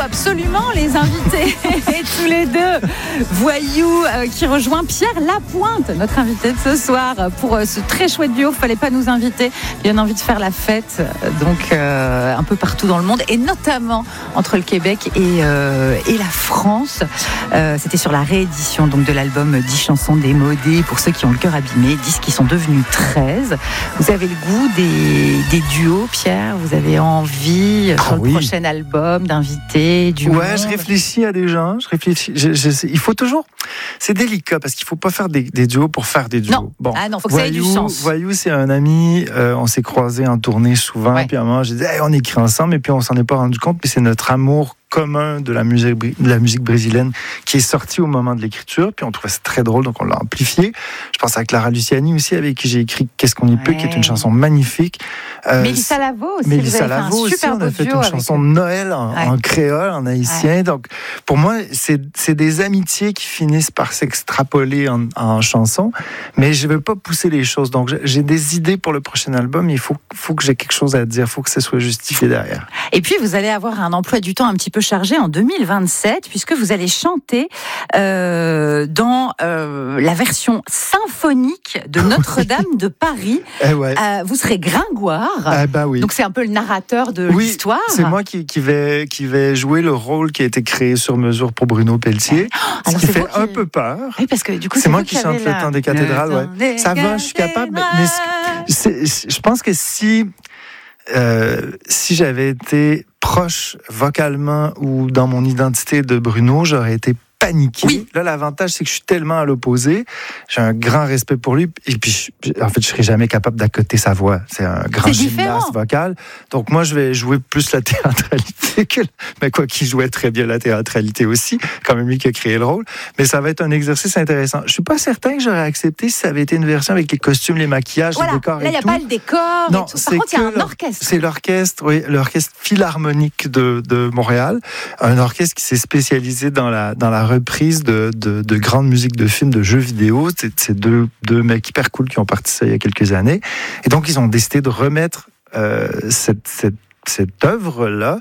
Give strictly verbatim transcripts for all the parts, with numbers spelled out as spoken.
absolument les inviter tous les deux. Voyou euh, qui rejoint Pierre Lapointe, notre invité de ce soir, pour euh, ce très chouette duo. Fallait pas nous inviter. Il y a envie de faire la fête, donc euh, un peu partout dans le monde, et notamment entre le Québec et, euh, et la France. Euh, c'était sur la réédition donc de l'album dix chansons démodées pour ceux qui ont le cœur abîmé, dix qui sont devenus treize. Vous avez le goût des, des duos, Pierre? Vous avez envie, ah, sur oui. le prochain album, d'inviter du Ouais, monde? je réfléchis à des gens. Je réfléchis. Je, je, il faut toujours. C'est délicat parce qu'il faut pas faire des, des duos pour faire des duos. Non. Bon, ah non, faut que ça ait du sens. Voyou, c'est un ami. Euh, on s'est croisés en tournée souvent. Ouais. Puis à un moment, j'ai dit, hey, on écrit ensemble. Et puis on s'en est pas rendu compte. Puis c'est notre amour commun de la musique, de la musique brésilienne qui est sorti au moment de l'écriture. Puis on trouvait ça très drôle, donc on l'a amplifié. Je pense à Clara Luciani aussi, avec qui j'ai écrit Qu'est-ce qu'on y peut, ouais. qui est une chanson magnifique. Euh, Mélissa Lavo aussi. Mélissa Lavo aussi, on a fait une chanson de Noël en, ouais. en créole, en haïtien. Ouais. Donc pour moi, c'est, c'est des amitiés qui finissent par s'extrapoler en, en chansons, mais je ne veux pas pousser les choses. Donc j'ai des idées pour le prochain album, mais il faut, faut que j'ai quelque chose à dire, il faut que ça soit justifié derrière. Et puis vous allez avoir un emploi du temps un petit peu chargé en deux mille vingt-sept, puisque vous allez chanter euh, dans euh, la version symphonique de Notre-Dame de Paris. Eh ouais. euh, vous serez Gringoire. Eh ben oui. Donc c'est un peu le narrateur de oui, l'histoire. C'est moi qui, qui, vais, qui vais jouer le rôle qui a été créé sur mesure pour Bruno Pelletier. Oh, ce alors qui c'est fait qui... un peu peur. Oui, parce que du coup, c'est, c'est moi qui qui chante la... le temps des cathédrales. Le ouais. temps des Ça va, je suis capable. Mais, mais c'est, c'est, je pense que si, euh, si j'avais été proche vocalement ou dans mon identité de Bruno, j'aurais été paniqué. Oui. Là, l'avantage, c'est que je suis tellement à l'opposé. J'ai un grand respect pour lui. Et puis, je, en fait, je serais jamais capable d'accoter sa voix. C'est un grand c'est gymnaste différent. vocal. Donc, moi, je vais jouer plus la théâtralité que... Mais quoi qu'il jouait très bien la théâtralité aussi. Quand même lui qui a créé le rôle. Mais ça va être un exercice intéressant. Je suis pas certain que j'aurais accepté si ça avait été une version avec les costumes, les maquillages, voilà. les décors Là, et il n'y a tout. pas le décor. Non, et tout. Par contre, il y a un orchestre. C'est l'orchestre, oui, l'orchestre philharmonique de, de Montréal. Un orchestre qui s'est spécialisé dans la, dans la reprise de De, de grande musique de films, de jeux vidéo. C'est, c'est deux, deux mecs hyper cool qui ont parti ça il y a quelques années. Et donc, ils ont décidé de remettre euh, cette, cette, cette œuvre-là.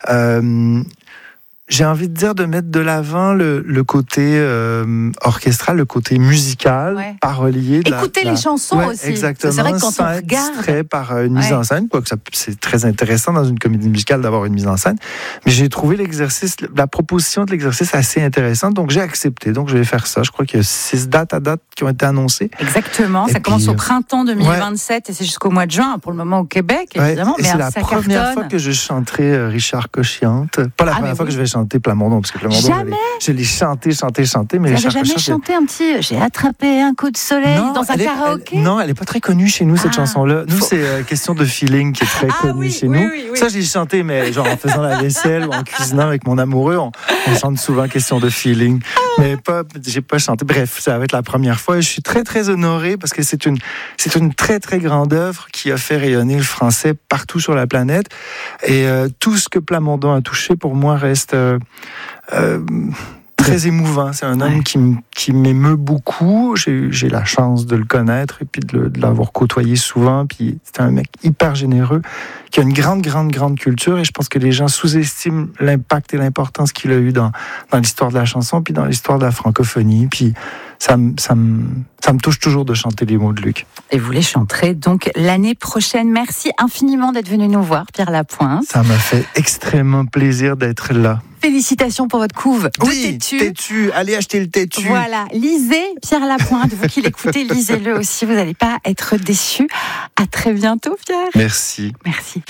Euh, j'ai envie de dire de mettre de l'avant le, le côté euh, orchestral, le côté musical, ouais. parolier. De Écouter la, les la... chansons ouais, aussi. Exactement. C'est vrai que quand sans on regarde... extrait par une mise ouais. en scène, quoique ça, c'est très intéressant dans une comédie musicale d'avoir une mise en scène. Mais j'ai trouvé l'exercice, la proposition de l'exercice assez intéressante, donc j'ai accepté. Donc je vais faire ça. Je crois qu'il y a six dates à date qui ont été annoncées. Exactement. Et ça puis, commence au printemps deux mille vingt-sept ouais. et c'est jusqu'au mois de juin, pour le moment au Québec, évidemment. Ouais, mais c'est alors, la première cartonne. fois que je chanterai Richard Cochiante. Pas la ah, première fois oui. que je vais chanter Plamondon, parce que Plamondon, Jamais. Je l'ai chanté, chanté, chanté, mais vous Richard jamais Cochiante, chanté un petit. J'ai attrapé un coup de soleil non, dans un est, karaoké. Elle, non, elle est pas très connue chez nous cette ah, chanson-là. Nous, faut... c'est euh, Question de feeling qui est très ah, connue oui, chez oui, nous. Oui, oui. Ça, j'ai chanté, mais genre en faisant la vaisselle ou en cuisinant avec mon amoureux, on, on chante souvent Question de feeling, mais pas, j'ai pas chanté. Bref, ça va être la première fois. Et je suis très très honoré parce que c'est une, c'est une très très grande œuvre qui a fait rayonner le français partout sur la planète. Et euh, tout ce que Plamondon a touché pour moi reste. Euh, euh, très émouvant. C'est un homme ouais. qui, qui m'émeut beaucoup. J'ai, j'ai la chance de le connaître et puis de, le, de l'avoir côtoyé souvent. Puis c'est un mec hyper généreux qui a une grande, grande, grande culture et je pense que les gens sous-estiment l'impact et l'importance qu'il a eu dans, dans l'histoire de la chanson puis dans l'histoire de la francophonie. Puis ça, ça, me, ça me touche toujours de chanter les mots de Luc. Et vous les chanterez donc l'année prochaine. Merci infiniment d'être venu nous voir, Pierre Lapointe. Ça m'a fait extrêmement plaisir d'être là. Félicitations pour votre couve de oui, Têtu. Têtu, allez acheter le Têtu. Voilà, lisez Pierre Lapointe, vous qui l'écoutez, lisez-le aussi, vous n'allez pas être déçus. À très bientôt, Pierre. Merci. Merci.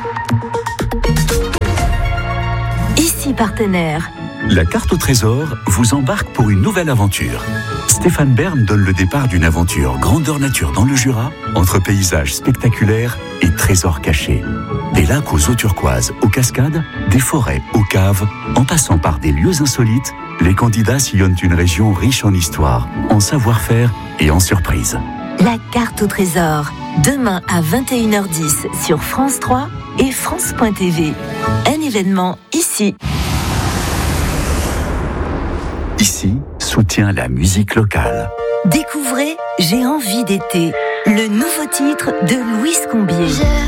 Ici Partenaire. La carte au trésor vous embarque pour une nouvelle aventure. Stéphane Bern donne le départ d'une aventure grandeur nature dans le Jura, entre paysages spectaculaires et trésors cachés. Des lacs aux eaux turquoises, aux cascades, des forêts, aux caves, en passant par des lieux insolites, les candidats sillonnent une région riche en histoire, en savoir-faire et en surprises. La carte au trésor, demain à vingt et une heures dix sur France trois et France point T V. Un événement ici. Ici, soutient la musique locale. Découvrez J'ai envie d'été, le nouveau titre de Louise Combier.